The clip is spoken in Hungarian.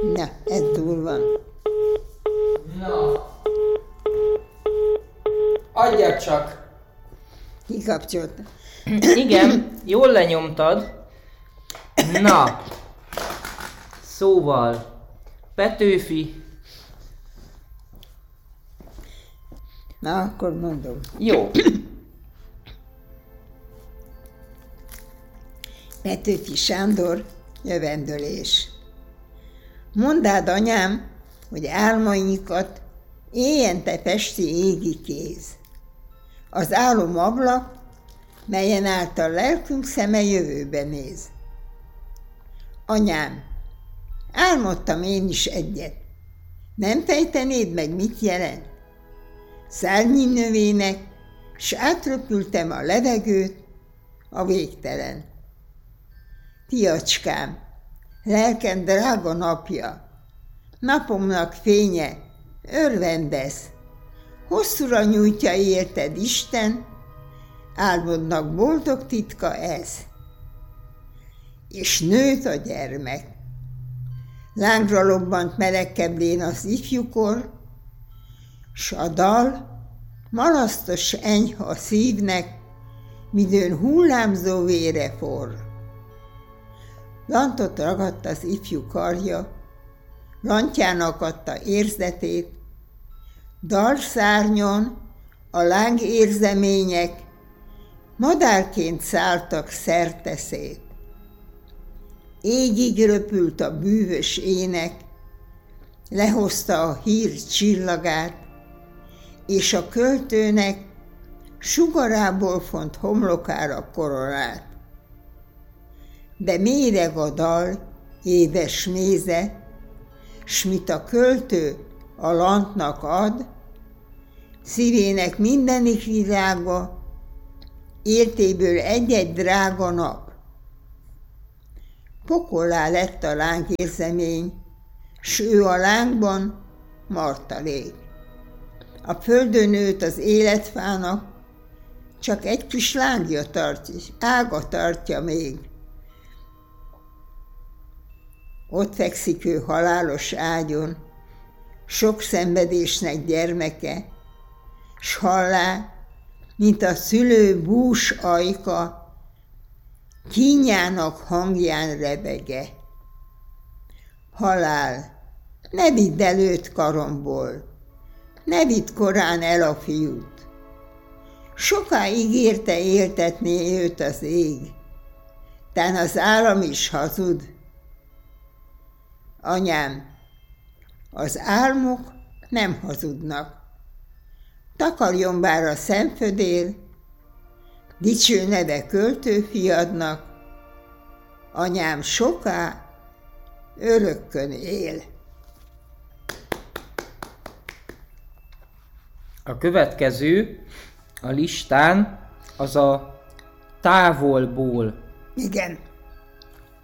Na, ez túl van. Na. Adjad csak. Kikapcsolta. Igen, jól lenyomtad. Na. Szóval. Petőfi. Na, akkor mondom. Jó. Petőfi Sándor, jövendőlés. Mondád, anyám, hogy álmainkat éjjente festi égi kéz. Az álom ablak, melyen által lelkünk szeme jövőbe néz. Anyám, álmodtam én is egyet. Nem fejtenéd meg, mit jelent? Szárnyi növének, s átröpültem a levegőt, a végtelen. Fiacskám, lelkem drága napja, napomnak fénye, örvendesz, hosszúra nyújtja érted Isten, álmodnak boldog titka ez. És nőtt a gyermek. Lángra lobbant melegkeblén az ifjúkor, s a dal malasztos enyhe a szívnek, midőn hullámzó vére forr. Lantot ragadt az ifjú karja, lantjának adta érzetét, dalszárnyon a láng érzemények madárként szálltak szerteszét. Égig röpült a bűvös ének, lehozta a hír csillagát, és a költőnek sugarából font homlokára koronát. De méreg a dal, édes méze, s mit a költő a lantnak ad, szívének mindenik virága, értéből egy-egy drága nap. Pokollá lett a lángérzemény, s ő a lángban martalék. A földön nőtt az életfának, csak egy kis lángja tartja, ága tartja még. Ott fekszik ő halálos ágyon, sok szenvedésnek gyermeke, s hallá, mint a szülő bús ajka, kínjának hangján rebege. Halál, ne vidd el őt karomból, ne vidd korán el a fiút. Soká ígérte éltetné őt az ég, tán az állam is hazud. Anyám, az álmok nem hazudnak. Takarjon bár a szemfödél, dicső neve költőfiadnak, anyám soká, örökkön él. A következő a listán az a távolból. Igen.